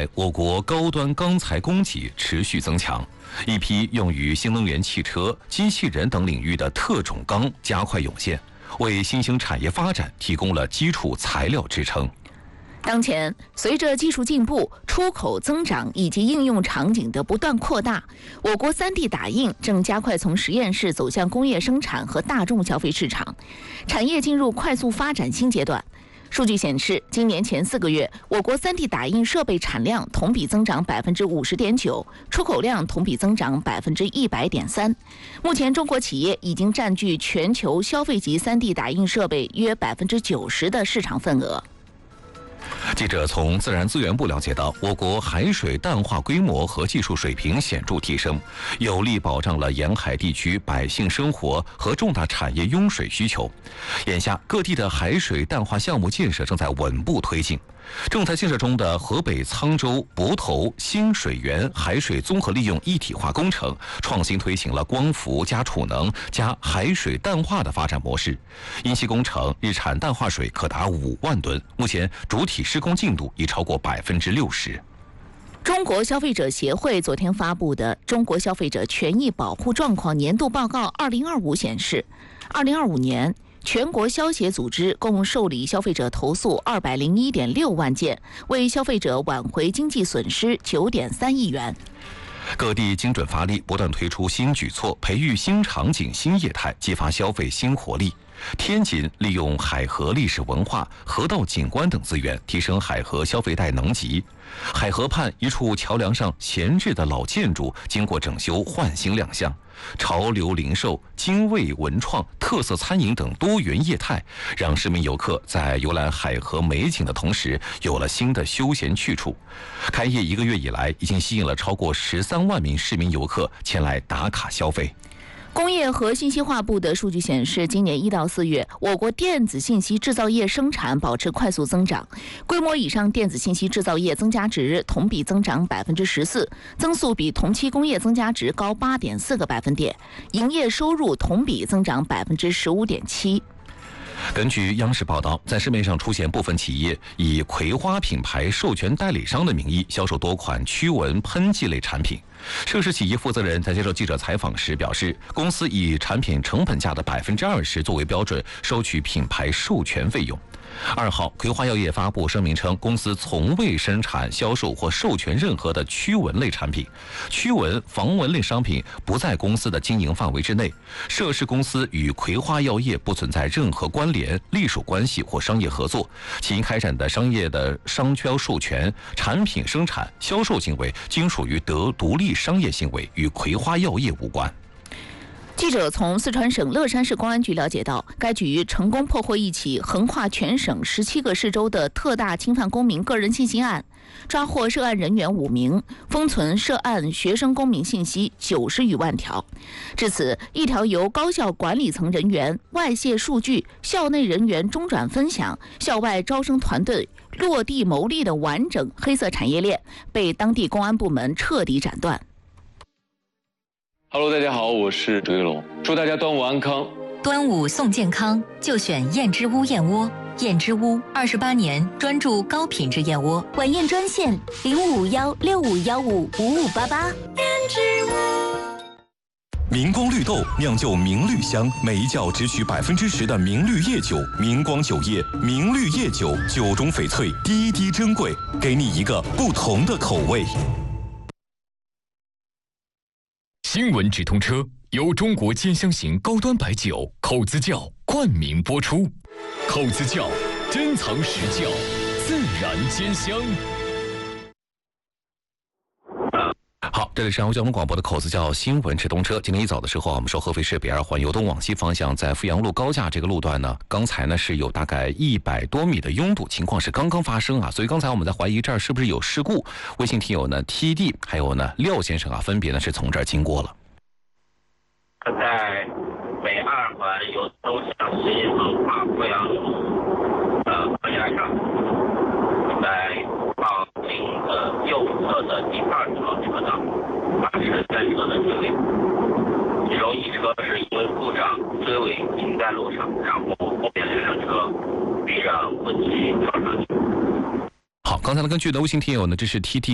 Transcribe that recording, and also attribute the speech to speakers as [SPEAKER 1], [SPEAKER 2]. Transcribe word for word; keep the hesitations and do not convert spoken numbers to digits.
[SPEAKER 1] 来，我国高端钢材供给持续增强，一批用于新能源汽车、机器人等领域的特种钢加快涌现，为新兴产业发展提供了基础材料支撑。
[SPEAKER 2] 当前，随着技术进步、出口增长以及应用场景的不断扩大，我国 三 D 打印正加快从实验室走向工业生产和大众消费市场，产业进入快速发展新阶段。数据显示，今年前四个月，我国 三 D 打印设备产量同比增长 百分之五十点九， 出口量同比增长 百分之一百点三。目前，中国企业已经占据全球消费级 三 D 打印设备约 百分之九十 的市场份额。
[SPEAKER 1] 记者从自然资源部了解到，我国海水淡化规模和技术水平显著提升，有力保障了沿海地区百姓生活和重大产业用水需求。眼下，各地的海水淡化项目建设正在稳步推进。正在建设中的河北沧州泊头新水源海水综合利用一体化工程，创新推行了光伏加储能加海水淡化的发展模式。因其工程日产淡化水可达五万吨，目前主体施工进度已超过百分之六十。
[SPEAKER 2] 中国消费者协会昨天发布的《中国消费者权益保护状况年度报告二零二五》显示，二零二五年。全国消协组织共受理消费者投诉二百零一点六万件，为消费者挽回经济损失九点三亿元。
[SPEAKER 1] 各地精准发力，不断推出新举措，培育新场景、新业态，激发消费新活力。天津利用海河历史文化、河道景观等资源，提升海河消费带能级。海河畔一处桥梁上闲置的老建筑，经过整修焕新亮相。潮流零售、精卫文创、特色餐饮等多元业态，让市民游客在游览海河美景的同时，有了新的休闲去处。开业一个月以来，已经吸引了超过十三万名市民游客前来打卡消费。
[SPEAKER 2] 工业和信息化部的数据显示，今年一到四月，我国电子信息制造业生产保持快速增长，规模以上电子信息制造业增加值同比增长百分之十四，增速比同期工业增加值高八点四个百分点，营业收入同比增长百分之十五点七。
[SPEAKER 1] 根据央视报道，在市面上出现部分企业以葵花品牌授权代理商的名义销售多款驱蚊喷剂类产品。涉事企业负责人在接受记者采访时表示，公司以产品成本价的百分之二十作为标准收取品牌授权费用。二号，葵花药业发布声明称，公司从未生产、销售或授权任何的驱蚊类产品，驱蚊、防蚊类商品不在公司的经营范围之内。涉事公司与葵花药业不存在任何关联、隶属关系或商业合作，其开展的商业的商标授权、产品生产、销售行为均属于得独立商业行为，与葵花药业无关。
[SPEAKER 2] 记者从四川省乐山市公安局了解到，该局成功破获一起横跨全省十七个市州的特大侵犯公民个人信息案，抓获涉案人员五名，封存涉案学生公民信息九十余万条。至此，一条由高校管理层人员外泄数据、校内人员中转分享、校外招生团队落地牟利的完整黑色产业链被当地公安部门彻底斩断。
[SPEAKER 3] Hello， 大家好，我是周一龙，祝大家端午安康。
[SPEAKER 4] 端午送健康，就选燕之屋燕窝。燕之屋二十八年专注高品质燕窝，
[SPEAKER 5] 晚宴专线零五五幺六五幺五五五八八。燕之屋。
[SPEAKER 6] 明光绿豆酿就明绿香，每一窖只取百分之十的明绿叶酒。明光酒业明绿叶酒，酒中翡翠，滴滴珍贵，给你一个不同的口味。
[SPEAKER 7] 新闻直通车由中国尖香型高端白酒口子窖冠名播出，口子窖珍藏实窖，自然尖香。
[SPEAKER 1] 好，这里是安徽交通广播的口子窖新闻直通车。今天一早的时候，我们说合肥市北二环由东往西方向，在阜阳路高架这个路段呢，刚才呢是有大概一百多米的拥堵情况是刚刚发生啊，所以刚才我们在怀疑这儿是不是有事故。微信听友呢 T D 还有呢廖先生啊，分别呢是从这儿经过了。
[SPEAKER 8] 在北二环由东向西横跨阜阳路的高架上，在靠近的右侧的第二条车道发生单车的追尾，其中一车是因为故障追尾停在路上，然后后面这辆车必然问题撞上去。
[SPEAKER 1] 好，刚才呢根据的微信听友呢，这是 T T